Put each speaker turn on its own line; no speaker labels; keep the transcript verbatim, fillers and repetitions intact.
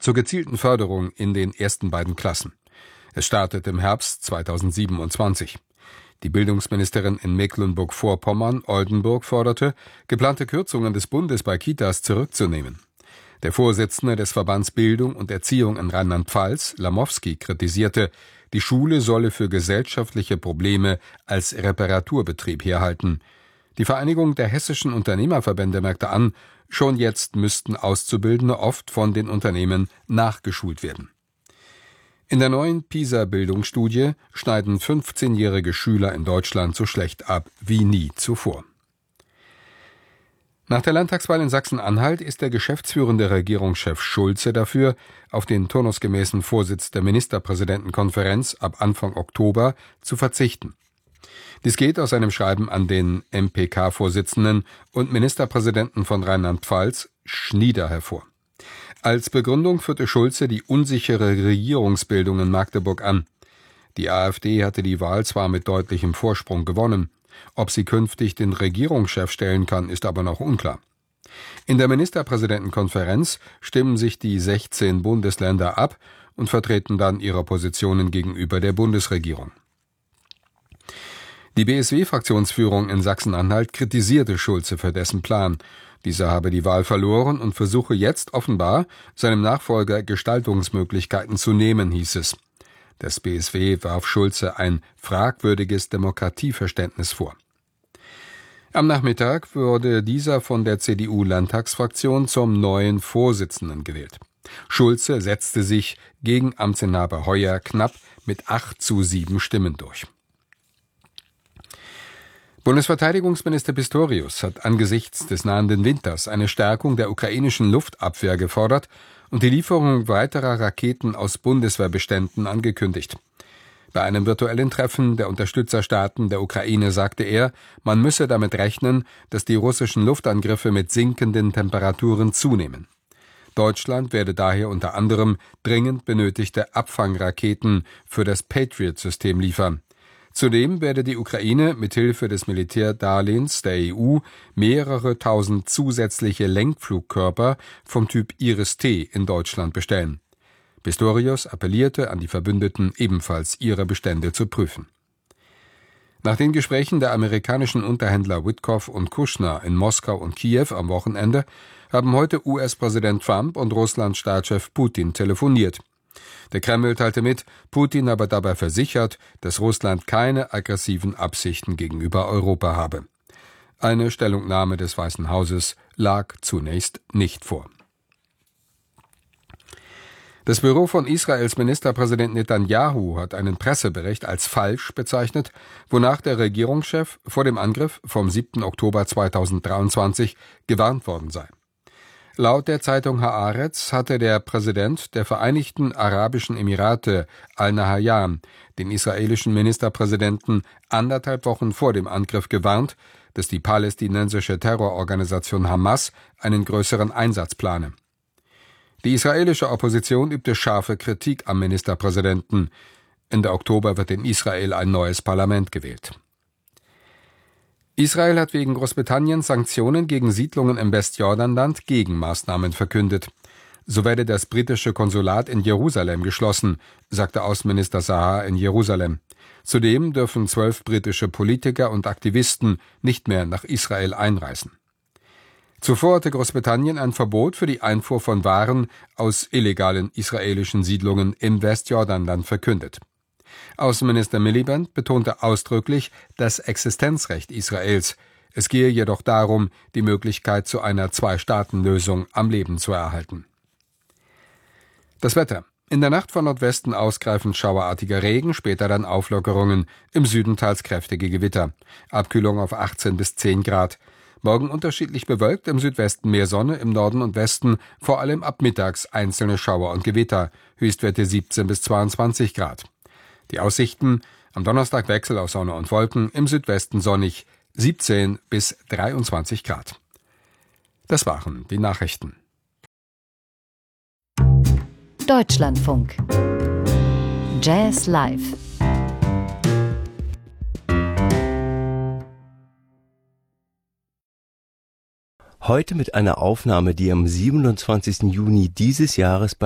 zur gezielten Förderung in den ersten beiden Klassen. Es startet im Herbst zweitausendsiebenundzwanzig. Die Bildungsministerin in Mecklenburg-Vorpommern, Oldenburg, forderte, geplante Kürzungen des Bundes bei Kitas zurückzunehmen. Der Vorsitzende des Verbands Bildung und Erziehung in Rheinland-Pfalz, Lamowski, kritisierte, die Schule solle für gesellschaftliche Probleme als Reparaturbetrieb herhalten. Die Vereinigung der hessischen Unternehmerverbände merkte an, schon jetzt müssten Auszubildende oft von den Unternehmen nachgeschult werden. In der neuen PISA-Bildungsstudie schneiden fünfzehnjährige Schüler in Deutschland so schlecht ab wie nie zuvor. Nach der Landtagswahl in Sachsen-Anhalt ist der geschäftsführende Regierungschef Schulze dafür, auf den turnusgemäßen Vorsitz der Ministerpräsidentenkonferenz ab Anfang Oktober zu verzichten. Dies geht aus einem Schreiben an den M P K-Vorsitzenden und Ministerpräsidenten von Rheinland-Pfalz, Schnieder, hervor. Als Begründung führte Schulze die unsichere Regierungsbildung in Magdeburg an. Die AfD hatte die Wahl zwar mit deutlichem Vorsprung gewonnen. Ob sie künftig den Regierungschef stellen kann, ist aber noch unklar. In der Ministerpräsidentenkonferenz stimmen sich die sechzehn Bundesländer ab und vertreten dann ihre Positionen gegenüber der Bundesregierung. Die B S W-Fraktionsführung in Sachsen-Anhalt kritisierte Schulze für dessen Plan. Dieser habe die Wahl verloren und versuche jetzt offenbar, seinem Nachfolger Gestaltungsmöglichkeiten zu nehmen, hieß es. Das B S W warf Schulze ein fragwürdiges Demokratieverständnis vor. Am Nachmittag wurde dieser von der C D U-Landtagsfraktion zum neuen Vorsitzenden gewählt. Schulze setzte sich gegen Amtsinhaber Heuer knapp mit acht zu sieben Stimmen durch. Bundesverteidigungsminister Pistorius hat angesichts des nahenden Winters eine Stärkung der ukrainischen Luftabwehr gefordert und die Lieferung weiterer Raketen aus Bundeswehrbeständen angekündigt. Bei einem virtuellen Treffen der Unterstützerstaaten der Ukraine sagte er, man müsse damit rechnen, dass die russischen Luftangriffe mit sinkenden Temperaturen zunehmen. Deutschland werde daher unter anderem dringend benötigte Abfangraketen für das Patriot-System liefern. Zudem werde die Ukraine mithilfe des Militärdarlehens der E U mehrere tausend zusätzliche Lenkflugkörper vom Typ Iris-T in Deutschland bestellen. Pistorius appellierte an die Verbündeten, ebenfalls ihre Bestände zu prüfen. Nach den Gesprächen der amerikanischen Unterhändler Witkoff und Kushner in Moskau und Kiew am Wochenende haben heute U S-Präsident Trump und Russlands Staatschef Putin telefoniert. Der Kreml teilte mit, Putin habe dabei versichert, dass Russland keine aggressiven Absichten gegenüber Europa habe. Eine Stellungnahme des Weißen Hauses lag zunächst nicht vor. Das Büro von Israels Ministerpräsident Netanyahu hat einen Pressebericht als falsch bezeichnet, wonach der Regierungschef vor dem Angriff vom siebten Oktober zweitausenddreiundzwanzig gewarnt worden sei. Laut der Zeitung Haaretz hatte der Präsident der Vereinigten Arabischen Emirate Al-Nahyan den israelischen Ministerpräsidenten anderthalb Wochen vor dem Angriff gewarnt, dass die palästinensische Terrororganisation Hamas einen größeren Einsatz plane. Die israelische Opposition übte scharfe Kritik am Ministerpräsidenten. Ende Oktober wird in Israel ein neues Parlament gewählt. Israel hat wegen Großbritanniens Sanktionen gegen Siedlungen im Westjordanland Gegenmaßnahmen verkündet. So werde das britische Konsulat in Jerusalem geschlossen, sagte Außenminister Sahar in Jerusalem. Zudem dürfen zwölf britische Politiker und Aktivisten nicht mehr nach Israel einreisen. Zuvor hatte Großbritannien ein Verbot für die Einfuhr von Waren aus illegalen israelischen Siedlungen im Westjordanland verkündet. Außenminister Miliband betonte ausdrücklich das Existenzrecht Israels. Es gehe jedoch darum, die Möglichkeit zu einer Zwei-Staaten-Lösung am Leben zu erhalten. Das Wetter. In der Nacht von Nordwesten ausgreifend schauerartiger Regen, später dann Auflockerungen, im Süden teils kräftige Gewitter. Abkühlung auf achtzehn bis zehn Grad. Morgen unterschiedlich bewölkt, im Südwesten mehr Sonne, im Norden und Westen vor allem ab mittags einzelne Schauer und Gewitter. Höchstwerte siebzehn bis zweiundzwanzig Grad. Die Aussichten: am Donnerstag Wechsel aus Sonne und Wolken, im Südwesten sonnig, siebzehn bis dreiundzwanzig Grad. Das waren die Nachrichten.
Deutschlandfunk. Jazz Live.
Heute mit einer Aufnahme, die am siebenundzwanzigsten Juni dieses Jahres bei